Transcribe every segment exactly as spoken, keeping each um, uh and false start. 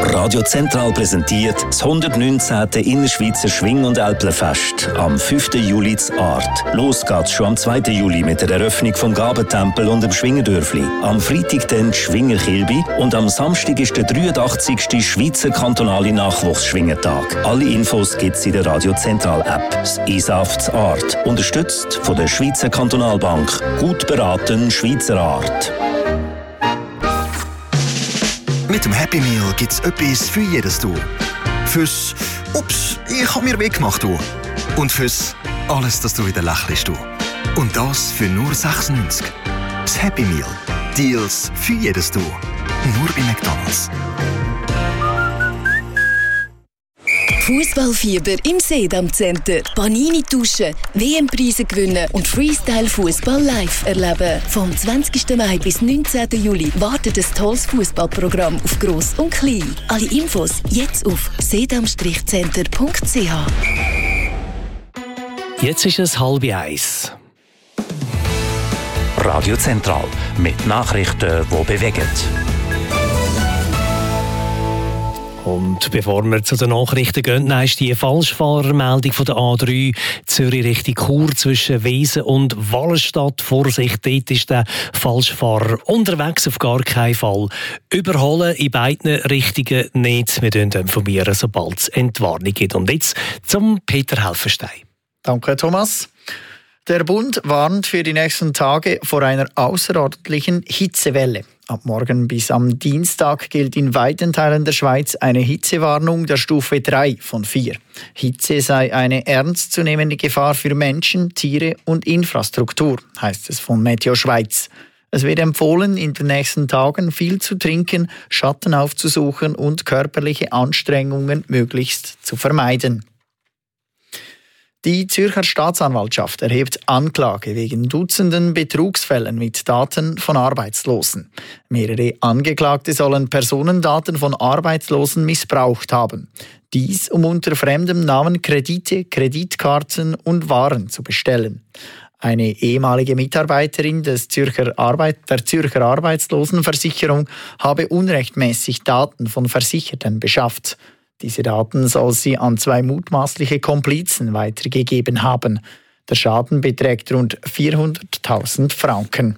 Radio Zentral präsentiert das hundertneunzehnte Innerschweizer Schwing- und Älplerfest am fünften Juli zu Art. Los geht's schon am zweiten Juli mit der Eröffnung vom Gabentempel und dem Schwingerdörfli. Am Freitag dann die Schwingerkilbi und am Samstag ist der dreiundachtzigste Schweizer kantonale Nachwuchsschwingertag. Alle Infos gibt's in der Radio Zentral App. Das I S A F zu Art, unterstützt von der Schweizer Kantonalbank. Gut beraten, Schweizer Art. Mit dem Happy Meal gibt es etwas für jedes Du. Fürs «Ups, ich habe mir Weg gemacht» Du. Und fürs «Alles, dass du wieder lächelst» Du. Und das für nur sechsundneunzig. Das Happy Meal. Deals für jedes Du. Nur bei McDonald's. Fußballfieber im Sedam Center. Panini tauschen, W M-Preise gewinnen und Freestyle-Fußball live erleben. Vom zwanzigsten Mai bis neunzehnten Juli wartet ein tolles Fußballprogramm auf Gross und Klein. Alle Infos jetzt auf sedam center punkt c h. Jetzt ist es halb eins. Radio Zentral mit Nachrichten, die bewegen. Und bevor wir zu den Nachrichten gehen, dann ist die Falschfahrermeldung von der A drei Zürich Richtung Chur zwischen Wesen und Wallenstadt. Vorsicht, dort ist der Falschfahrer unterwegs, auf gar keinen Fall überholen, in beiden Richtungen nicht. Wir informieren, sobald es Entwarnung gibt. Und jetzt zum Peter Helfenstein. Danke, Thomas. Der Bund warnt für die nächsten Tage vor einer außerordentlichen Hitzewelle. Ab morgen bis am Dienstag gilt in weiten Teilen der Schweiz eine Hitzewarnung der Stufe drei von vier. Hitze sei eine ernstzunehmende Gefahr für Menschen, Tiere und Infrastruktur, heißt es von Meteo Schweiz. Es wird empfohlen, in den nächsten Tagen viel zu trinken, Schatten aufzusuchen und körperliche Anstrengungen möglichst zu vermeiden. Die Zürcher Staatsanwaltschaft erhebt Anklage wegen Dutzenden Betrugsfällen mit Daten von Arbeitslosen. Mehrere Angeklagte sollen Personendaten von Arbeitslosen missbraucht haben. Dies, um unter fremdem Namen Kredite, Kreditkarten und Waren zu bestellen. Eine ehemalige Mitarbeiterin des Zürcher Arbeit, der Zürcher Arbeitslosenversicherung habe unrechtmäßig Daten von Versicherten beschafft. Diese Daten soll sie an zwei mutmaßliche Komplizen weitergegeben haben. Der Schaden beträgt rund vierhunderttausend Franken.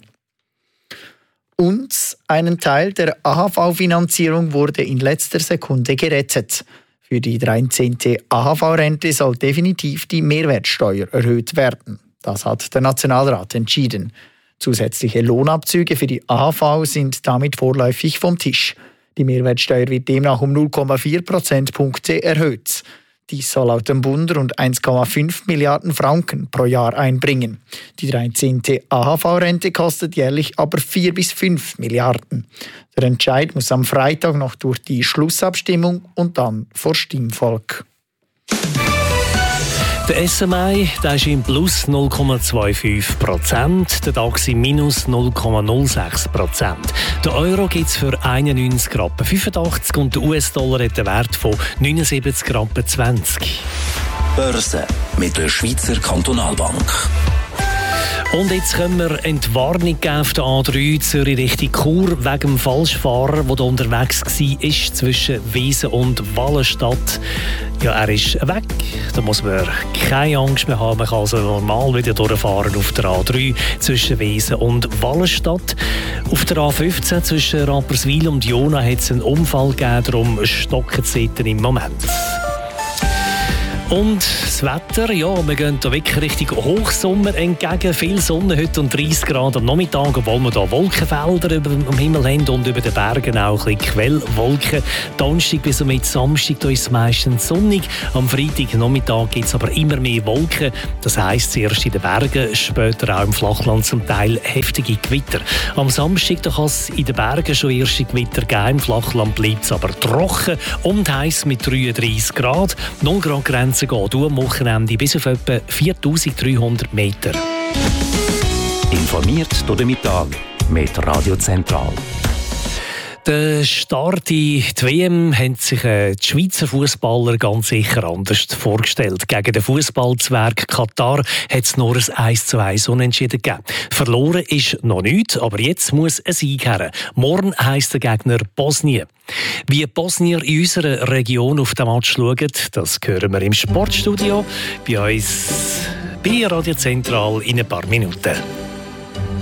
Und einen Teil der A H V-Finanzierung wurde in letzter Sekunde gerettet. Für die dreizehnte A H V-Rente soll definitiv die Mehrwertsteuer erhöht werden. Das hat der Nationalrat entschieden. Zusätzliche Lohnabzüge für die A H V sind damit vorläufig vom Tisch. Die Mehrwertsteuer wird demnach um null Komma vier Prozentpunkte erhöht. Dies soll laut dem Bund rund eins Komma fünf Milliarden Franken pro Jahr einbringen. Die dreizehnte A H V-Rente kostet jährlich aber vier bis fünf Milliarden. Der Entscheid muss am Freitag noch durch die Schlussabstimmung und dann vor Stimmvolk. Der S M I der ist im Plus null Komma fünfundzwanzig Prozent, der DAX im Minus null Komma null sechs Prozent. Der Euro gibt es für einundneunzig Rappen fünfundachtzig und der U S-Dollar hat einen Wert von neunundsiebzig Rappen zwanzig. Börse mit der Schweizer Kantonalbank. Und jetzt können wir Entwarnung geben auf der A drei Zürich Richtung Chur wegen dem Falschfahrer, der da unterwegs war zwischen Wesen und Wallenstadt. Ja, er ist weg. Da muss man keine Angst mehr haben. Man kann also normal wieder durchfahren auf der A drei zwischen Wesen und Wallenstadt. Auf der A fünfzehn zwischen Rapperswil und Jona hat es einen Unfall gegeben, darum stocken die Zeiten im Moment. Und das Wetter, ja, wir gehen da wirklich Richtung Hochsommer entgegen. Viel Sonne heute und dreißig Grad am Nachmittag, obwohl wir hier Wolkenfelder über dem Himmel haben und über den Bergen auch ein bisschen Quellwolken. Donnerstag bis zum Samstag da ist es meistens sonnig. Am Freitag Nachmittag gibt es aber immer mehr Wolken. Das heisst, zuerst in den Bergen, später auch im Flachland zum Teil heftige Gewitter. Am Samstag da kann es in den Bergen schon erste Gewitter geben. Im Flachland bleibt es aber trocken und heiß mit dreiunddreißig Grad. null Grad Grenze geht am Wochenende bis auf etwa viertausenddreihundert Meter. Informiert durch den Mittag mit Radio Zentral. Der Start in die W M haben sich die Schweizer Fußballer ganz sicher anders vorgestellt. Gegen den Fußballzwerg Katar hat es nur ein eins zu eins Unentschieden gegeben. Verloren ist noch nichts, aber jetzt muss ein Sieg her. Morgen heisst der Gegner Bosnien. Wie Bosnier in unserer Region auf den Match schauen, das hören wir im Sportstudio bei uns bei Radio Zentral in ein paar Minuten.